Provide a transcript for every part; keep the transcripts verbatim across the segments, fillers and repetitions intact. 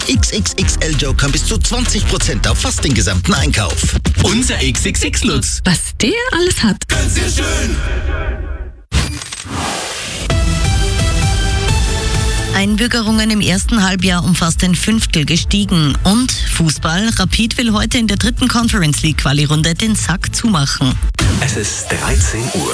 X X X L-Joker bis zu zwanzig Prozent auf fast den gesamten Einkauf. Unser X X X-Lutz. Was der alles hat. Ganz sehr schön. Einbürgerungen im ersten Halbjahr um fast ein Fünftel gestiegen. Und Fußball, Rapid will heute in der dritten Conference League Quali-Runde den Sack zumachen. Es ist dreizehn Uhr.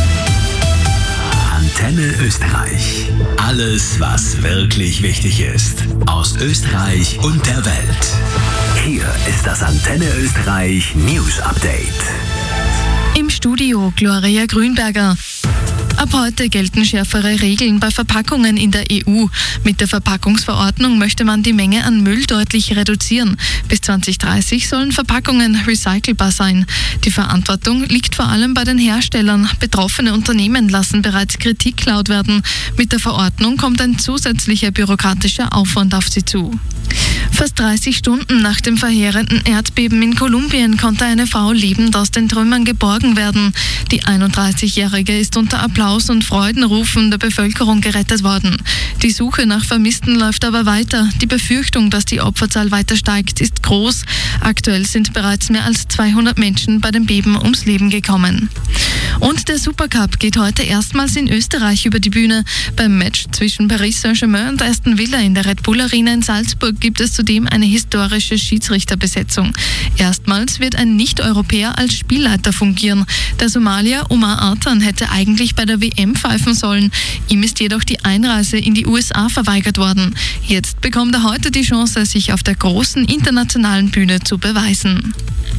Antenne Österreich. Alles, was wirklich wichtig ist. Aus Österreich und der Welt. Hier ist das Antenne Österreich News Update. Im Studio Gloria Grünberger. Ab heute gelten schärfere Regeln bei Verpackungen in der E U. Mit der Verpackungsverordnung möchte man die Menge an Müll deutlich reduzieren. Bis zwanzig dreißig sollen Verpackungen recycelbar sein. Die Verantwortung liegt vor allem bei den Herstellern. Betroffene Unternehmen lassen bereits Kritik laut werden. Mit der Verordnung kommt ein zusätzlicher bürokratischer Aufwand auf sie zu. Fast dreißig Stunden nach dem verheerenden Erdbeben in Kolumbien konnte eine Frau lebend aus den Trümmern geborgen werden. Die einunddreißigjährige ist unter Applaus und Freudenrufen der Bevölkerung gerettet worden. Die Suche nach Vermissten läuft aber weiter. Die Befürchtung, dass die Opferzahl weiter steigt, ist groß. Aktuell sind bereits mehr als zweihundert Menschen bei dem Beben ums Leben gekommen. Und der Supercup geht heute erstmals in Österreich über die Bühne. Beim Match zwischen Paris Saint-Germain und Aston Villa in der Red Bull Arena in Salzburg gibt es zudem eine historische Schiedsrichterbesetzung. Erstmals wird ein Nicht-Europäer als Spielleiter fungieren. Der Somalier Omar Artan hätte eigentlich bei der W M pfeifen sollen. Ihm ist jedoch die Einreise in die U S A verweigert worden. Jetzt bekommt er heute die Chance, sich auf der großen internationalen Bühne zu beweisen.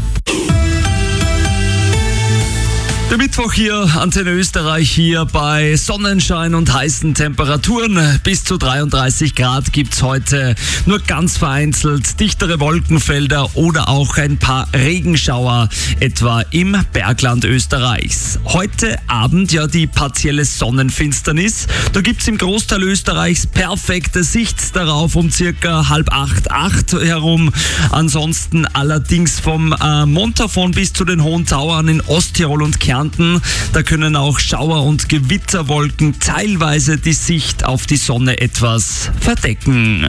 Der Mittwoch hier, Antenne Österreich, hier bei Sonnenschein und heißen Temperaturen. Bis zu dreiunddreißig Grad gibt's heute, nur ganz vereinzelt dichtere Wolkenfelder oder auch ein paar Regenschauer, etwa im Bergland Österreichs. Heute Abend ja die partielle Sonnenfinsternis. Da gibt's im Großteil Österreichs perfekte Sicht darauf um circa halb acht, acht herum. Ansonsten allerdings vom äh, Montafon bis zu den Hohen Tauern in Osttirol und Kärnten, da können auch Schauer und Gewitterwolken teilweise die Sicht auf die Sonne etwas verdecken.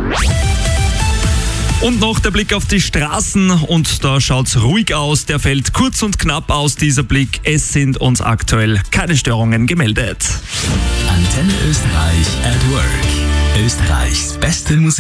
Und noch der Blick auf die Straßen, und da schaut's ruhig aus. Der fällt kurz und knapp aus, dieser Blick. Es sind uns aktuell keine Störungen gemeldet. Antenne Österreich at Work. Österreichs beste Musik.